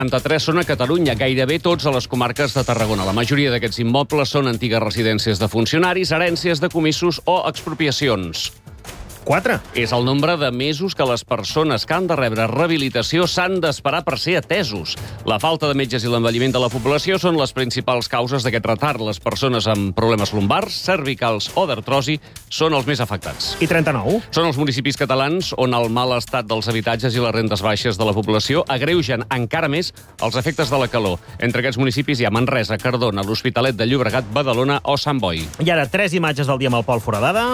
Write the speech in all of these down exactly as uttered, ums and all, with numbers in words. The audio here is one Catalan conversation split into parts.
setanta-tres són a Catalunya, gairebé tots a les comarques de Tarragona. La majoria d'aquests immobles són antigues residències de funcionaris, herències de comissos o expropiacions. Quatre. És el nombre de mesos que les persones que han de rebre rehabilitació s'han d'esperar per ser atesos. La falta de metges i l'envelliment de la població són les principals causes d'aquest retard. Les persones amb problemes lumbars, cervicals o d'artrosi són els més afectats. I trenta-nou. Són els municipis catalans on el mal estat dels habitatges i les rendes baixes de la població agreugen encara més els efectes de la calor. Entre aquests municipis hi ha Manresa, Cardona, l'Hospitalet de Llobregat, Badalona o Sant Boi. I ara, tres imatges del dia amb el Pol Foradada.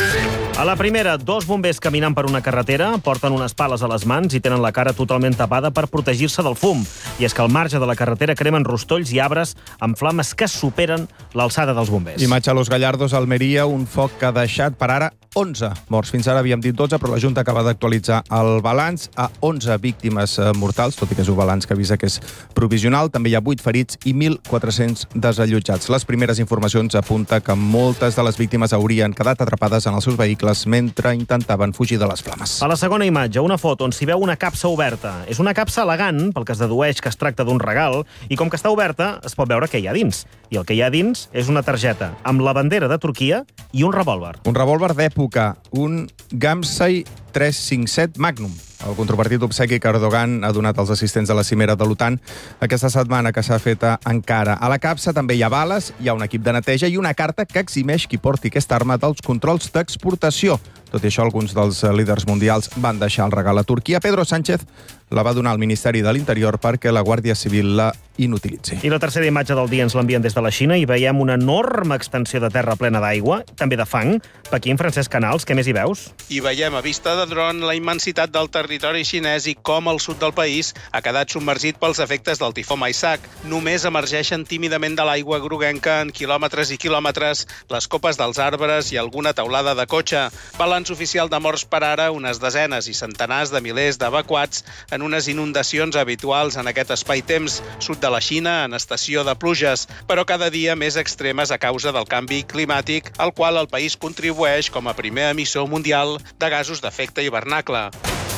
A la primera, dos bombers caminant per una carretera, porten unes pales a les mans i tenen la cara totalment tapada per protegir-se del fum. I és que al marge de la carretera cremen rostolls i arbres amb flames que superen l'alçada dels bombers. Imatge a Los Gallardos, Almeria, un foc que ha deixat per ara onze morts. Fins ara havíem dit dotze, però la Junta acaba d'actualitzar el balanç a onze víctimes mortals, tot i que és un balanç que avisa que és provisional. També hi ha vuit ferits i mil quatre-cents desallotjats. Les primeres informacions apunten que moltes de les víctimes haurien quedat atrapades en els seus vehicles mentre intentaven fugir de les flames. A la segona imatge, una foto on s'hi veu una capsa oberta. És una capsa elegant, pel que es dedueix que es tracta d'un regal, i com que està oberta, es pot veure què hi ha dins. I el que hi ha dins és una targeta amb la bandera de Turquia i un revòlver. Un revòlver d'època, un Gamsay tres cinquanta-set Magnum. El controvertit obsequi que Erdogan ha donat als assistents de la cimera de l'OTAN aquesta setmana que s'ha fet encara. A la capsa també hi ha bales, hi ha un equip de neteja i una carta que eximeix qui porti aquesta arma dels controls d'exportació. Tot i això, alguns dels líders mundials van deixar el regal a Turquia. Pedro Sánchez la va donar al Ministeri de l'Interior perquè la Guàrdia Civil la inutilitzi. I la tercera imatge del dia ens l'envien des de la Xina i veiem una enorme extensió de terra plena d'aigua, també de fang. Pequín, Francesc Canals, què més hi veus? Hi veiem a vista de dron la immensitat del territori xinès i com el sud del país ha quedat submergit pels efectes del tifó Maisak. Només emergeixen tímidament de l'aigua groguenca en quilòmetres i quilòmetres les copes dels arbres i alguna teulada de cotxe. Balanç oficial de morts per ara, unes desenes i centenars de milers d'evacuats en unes inundacions habituals en aquest espai-temps, sud de la Xina en estació de pluges, però cada dia més extremes a causa del canvi climàtic, al qual el país contribueix com a primer emissor mundial de gasos d'efecte hivernacle.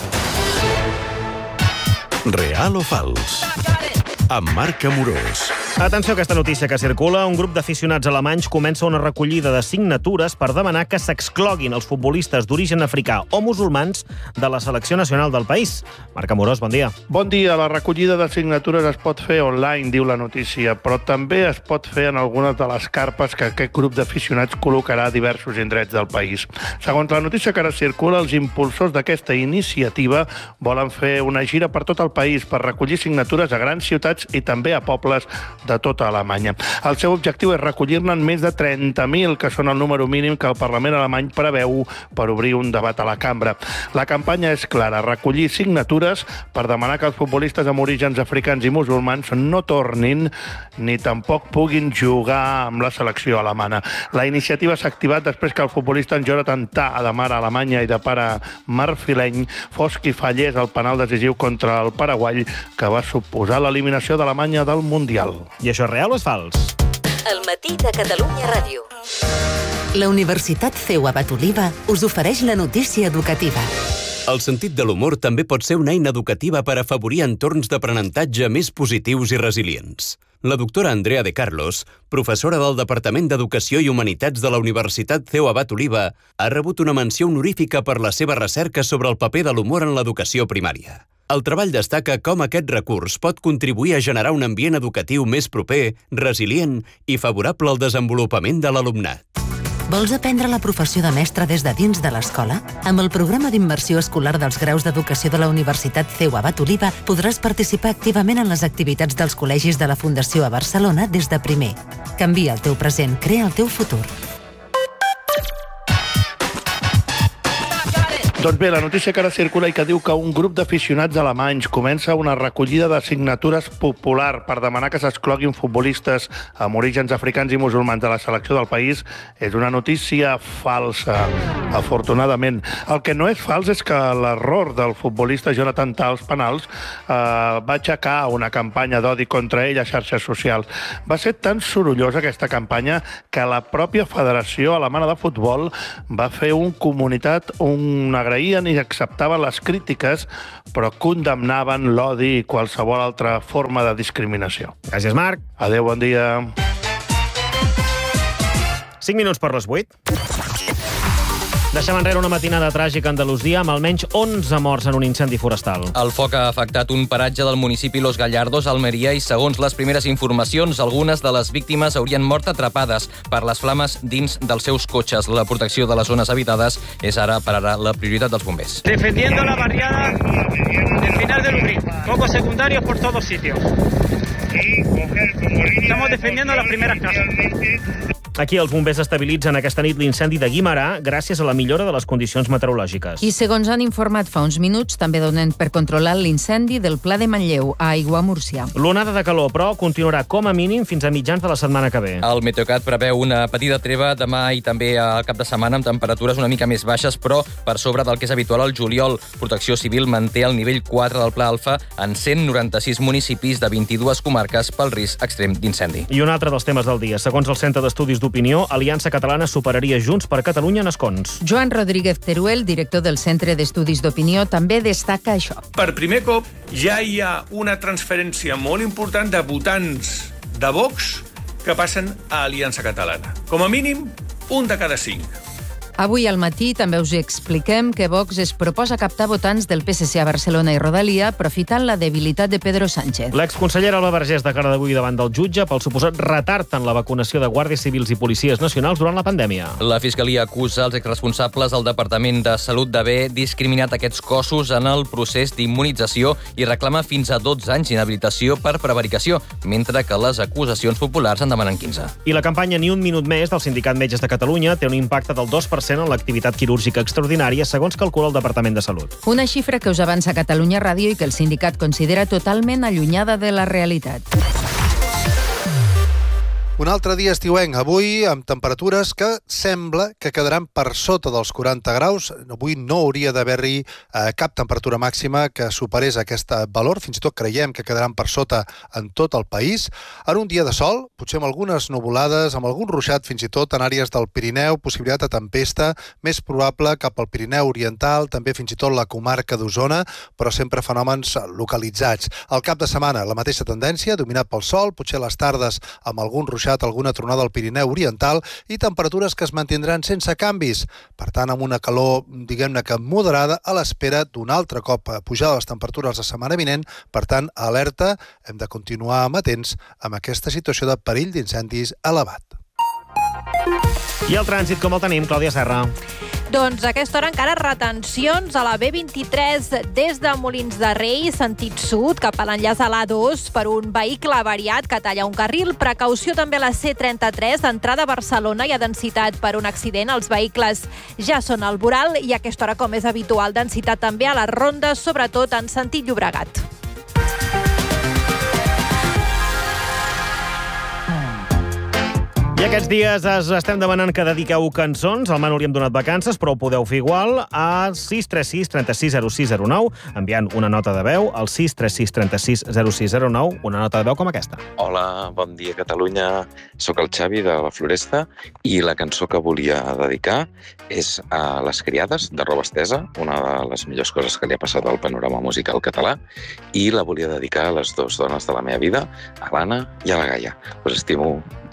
Real o fals? Amb Marc Amorós. Atenció a aquesta notícia que circula. Un grup d'aficionats alemanys comença una recollida de signatures per demanar que s'excloguin els futbolistes d'origen africà o musulmans de la selecció nacional del país. Marc Amorós, bon dia. Bon dia. La recollida de signatures es pot fer online, diu la notícia, però també es pot fer en algunes de les carpes que aquest grup d'aficionats col·locarà a diversos indrets del país. Segons la notícia que ara circula, els impulsors d'aquesta iniciativa volen fer una gira per tot el país per recollir signatures a grans ciutats i també a pobles de tota Alemanya. El seu objectiu és recollir-ne més de trenta mil, que són el número mínim que el Parlament alemany preveu per obrir un debat a la cambra. La campanya és clara, recollir signatures per demanar que els futbolistes amb orígens africans i musulmans no tornin ni tampoc puguin jugar amb la selecció alemana. La iniciativa s'ha activat després que el futbolista en Jonathan Tah, de mare alemanya i de pare marfileny, fos qui fallés el penal decisiu contra el Paraguai, que va suposar l'eliminació d'Alemanya del Mundial. I això és real o és fals? El matí de Catalunya Ràdio. La Universitat C E U Abat Oliva us ofereix la notícia educativa. El sentit de l'humor també pot ser una eina educativa per afavorir entorns d'aprenentatge més positius i resilients. La doctora Andrea de Carlos, professora del Departament d'Educació i Humanitats de la Universitat C E U Abat Oliva, ha rebut una menció honorífica per la seva recerca sobre el paper de l'humor en l'educació primària. El treball destaca com aquest recurs pot contribuir a generar un ambient educatiu més proper, resilient i favorable al desenvolupament de l'alumnat. Vols aprendre la professió de mestre des de dins de l'escola? Amb el programa d'immersió escolar dels graus d'educació de la Universitat C E U Abat Oliva podràs participar activament en les activitats dels col·legis de la Fundació a Barcelona des de primer. Canvia el teu present, crea el teu futur. Doncs bé, la notícia que ara circula i que diu que un grup d'aficionats alemanys comença una recollida de signatures popular per demanar que s'excloguin futbolistes amb orígens africans i musulmans de la selecció del país és una notícia falsa, afortunadament. El que no és fals és que l'error del futbolista Jonathan Tah als penals eh, va aixecar una campanya d'odi contra ell a xarxes socials. Va ser tan sorollosa aquesta campanya que la pròpia Federació Alemana de Futbol va fer un comunitat, una agraïen i acceptaven les crítiques, però condemnaven l'odi i qualsevol altra forma de discriminació. Gràcies, Marc. Adéu, bon dia. cinc minuts per les vuit. Deixem enrere una matinada tràgica a Andalusia amb almenys onze morts en un incendi forestal. El foc ha afectat un paratge del municipi Los Gallardos, Almeria, i segons les primeres informacions, algunes de les víctimes haurien mort atrapades per les flames dins dels seus cotxes. La protecció de les zones habitades és ara per ara la prioritat dels bombers. Defendiendo la barriada del final del Ubrí. Focos secundarios por todos sitios. Estamos defendiendo las primeras casas. Aquí els bombers estabilitzen aquesta nit l'incendi de Guimarà gràcies a la millora de les condicions meteorològiques. I segons han informat fa uns minuts, també donen per controlar l'incendi del Pla de Manlleu, a Aiguamúrcia. L'onada de calor, però, continuarà com a mínim fins a mitjans de la setmana que ve. El Meteocat preveu una petita treva demà i també al cap de setmana amb temperatures una mica més baixes, però per sobre del que és habitual al juliol. Protecció Civil manté el nivell quatre del Pla Alfa en cent noranta-sis municipis de vint-i-dues comarques pel risc extrem d'incendi. I un altre dels temes del dia. Segons el Centre d'Estudis d'Opinió, Aliança Catalana superaria Junts per Catalunya en escons. Joan Rodríguez Teruel, director del Centre d'Estudis d'Opinió, també destaca això. Per primer cop ja hi ha una transferència molt important de votants de Vox que passen a Aliança Catalana. Com a mínim, un de cada cinc. Avui al matí també us expliquem que Vox es proposa captar votants del P S C a Barcelona i Rodalia aprofitant la debilitat de Pedro Sánchez. L'exconsellera Alba Vergés declara d'avui davant del jutge pel suposat retard en la vacunació de guàrdies civils i policies nacionals durant la pandèmia. La Fiscalia acusa els exresponsables del Departament de Salut d'haver discriminat aquests cossos en el procés d'immunització i reclama fins a dotze anys d'inhabilitació per prevaricació, mentre que les acusacions populars en demanen quinze. I la campanya Ni un minut més del Sindicat Metges de Catalunya té un impacte del dos per cent en l'activitat quirúrgica extraordinària, segons calcula el Departament de Salut. Una xifra que us avança Catalunya Ràdio i que el sindicat considera totalment allunyada de la realitat. Un altre dia estiuenc, avui amb temperatures que sembla que quedaran per sota dels quaranta graus. Avui no hauria d'haver-hi eh, cap temperatura màxima que superés aquest valor. Fins i tot creiem que quedaran per sota en tot el país. En un dia de sol, potser amb algunes nuvolades, amb algun ruixat fins i tot en àrees del Pirineu, possibilitat de tempesta, més probable cap al Pirineu Oriental, també fins i tot la comarca d'Osona, però sempre fenòmens localitzats. Al cap de setmana, la mateixa tendència, dominat pel sol, potser a les tardes amb algun ruixat, alguna tronada al Pirineu Oriental i temperatures que es mantindran sense canvis. Per tant, amb una calor, diguem-ne que moderada, a l'espera d'un altre cop pujada de les temperatures la setmana vinent. Per tant, alerta, hem de continuar amatents amb aquesta situació de perill d'incendis elevat. I el trànsit, com el tenim, Clàudia Serra? Doncs a aquesta hora encara retencions a la B vint-i-tres des de Molins de Rei, sentit sud, cap a l'enllaç a l'A dos per un vehicle avariat que talla un carril. Precaució també a la C trenta-tres, entrada a Barcelona, hi ha densitat per un accident. Els vehicles ja són al voral i a aquesta hora, com és habitual, densitat també a les rondes, sobretot en sentit Llobregat. I aquests dies es estem demanant que dediqueu cançons. Al Manu li hem donat vacances, però ho podeu fer igual a sis tres sis, trenta sis, zero sis zero nou, enviant una nota de veu al sis tres sis, trenta sis, zero sis zero nou, una nota de veu com aquesta. Hola, bon dia, Catalunya. Soc el Xavi de la Floresta i la cançó que volia dedicar és a Les criades, de Roba Estesa, una de les millors coses que li ha passat al panorama musical català, i la volia dedicar a les dues dones de la meva vida, a l'Anna i a la Gaia. Us estimo